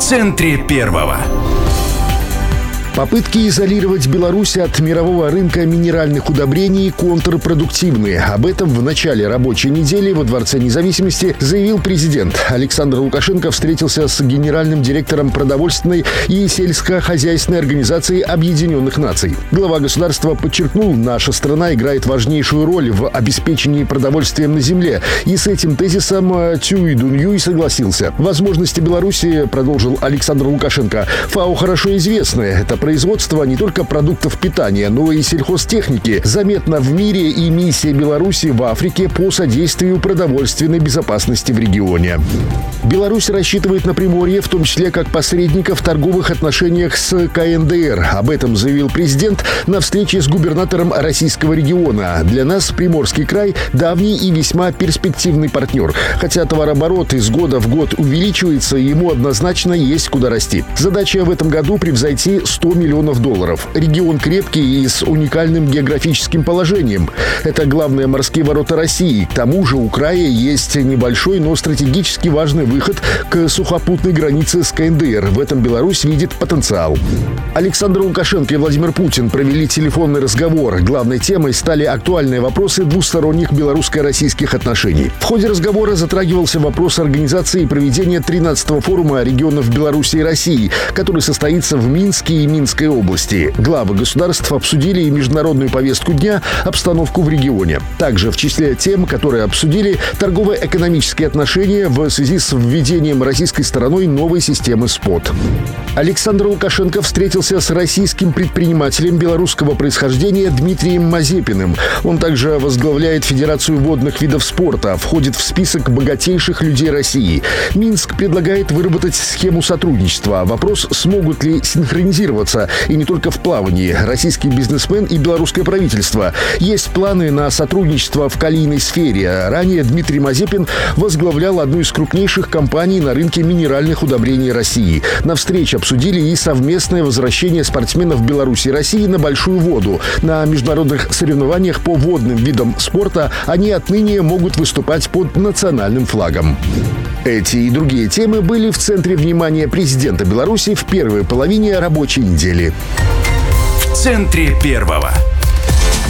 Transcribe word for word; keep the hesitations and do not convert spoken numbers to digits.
центре первого. Попытки изолировать Беларусь от мирового рынка минеральных удобрений контрпродуктивны. Об этом в начале рабочей недели во Дворце независимости заявил президент. Александр Лукашенко встретился с генеральным директором продовольственной и сельскохозяйственной организации Объединенных Наций. Глава государства подчеркнул, наша страна играет важнейшую роль в обеспечении продовольствием на земле. И с этим тезисом Цюй Дуньюй согласился. Возможности Беларуси, продолжил Александр Лукашенко, ФАО хорошо известны. Это производство не только продуктов питания, но и сельхозтехники заметно в мире, и миссия Беларуси в Африке по содействию продовольственной безопасности в регионе. Беларусь рассчитывает на Приморье, в том числе как посредника в торговых отношениях с ка эн дэ эр. Об этом заявил президент на встрече с губернатором российского региона. Для нас Приморский край – давний и весьма перспективный партнер. Хотя товарооборот из года в год увеличивается, ему однозначно есть куда расти. Задача в этом году превзойти сто миллионов долларов. Регион крепкий и с уникальным географическим положением. Это главные морские ворота России. К тому же у края есть небольшой, но стратегически важный выход к сухопутной границе с ка эн дэ эр. В этом Беларусь видит потенциал. Александр Лукашенко и Владимир Путин провели телефонный разговор. Главной темой стали актуальные вопросы двусторонних белорусско-российских отношений. В ходе разговора затрагивался вопрос организации и проведения тринадцатого форума регионов Беларуси и России, который состоится в Минске и Минской области. Главы государств обсудили и международную повестку дня, обстановку в регионе. Также в числе тем, которые обсудили, торгово-экономические отношения в связи с введением российской стороной новой системы СПОТ. Александр Лукашенко встретился с российским предпринимателем белорусского происхождения Дмитрием Мазепиным. Он также возглавляет Федерацию водных видов спорта, входит в список богатейших людей России. Минск предлагает выработать схему сотрудничества. Вопрос, смогут ли синхронизироваться и не только в плавании российский бизнесмен и белорусское правительство. Есть планы на сотрудничество в калийной сфере. Ранее Дмитрий Мазепин возглавлял одну из крупнейших компаний на рынке минеральных удобрений России. На встрече обсудили и совместное возвращение спортсменов Беларуси и России на большую воду. На международных соревнованиях по водным видам спорта они отныне могут выступать под национальным флагом. Эти и другие темы были в центре внимания президента Беларуси в первой половине рабочей недели. В центре первого.